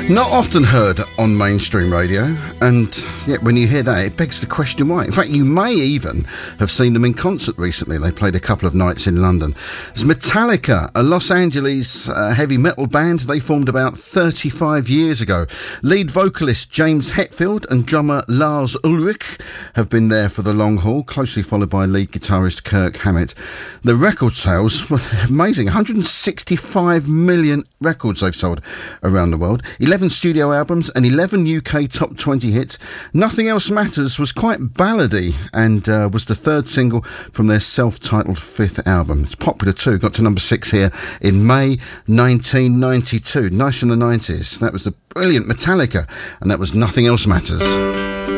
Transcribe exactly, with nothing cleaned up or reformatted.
Not often heard on mainstream radio, and yet when you hear that, it begs the question why. In fact, you may even have seen them in concert recently. They played a couple of nights in London. It's Metallica, a Los Angeles uh, heavy metal band. They formed about thirty-five years ago. Lead vocalist James Hetfield and drummer Lars Ulrich have been there for the long haul, closely followed by lead guitarist Kirk Hammett. The record sales were amazing. one hundred sixty-five million records they've sold around the world. eleven studio albums and eleven U K top twenty hits. Nothing Else Matters was quite ballady and uh, was the third single from their self-titled fifth album. It's popular too, got to number six here in May nineteen ninety-two. Nice in the nineties. That was the brilliant Metallica, and that was Nothing Else Matters.